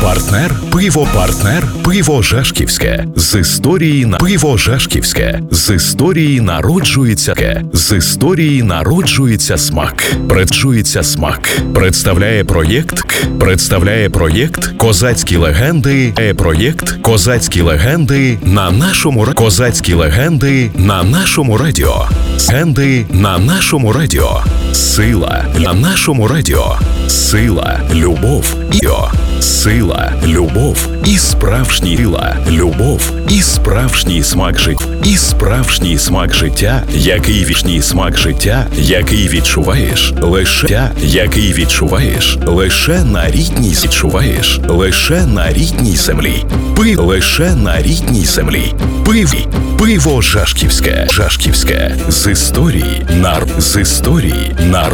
Пиво Жашківське. З історії народжується смак. Представляє проєкт Козацькі легенди на нашому радіо. Сила, любов і справжній смак життя, який відчуваєш лише на рідній землі. Пиво Жашківське. З історії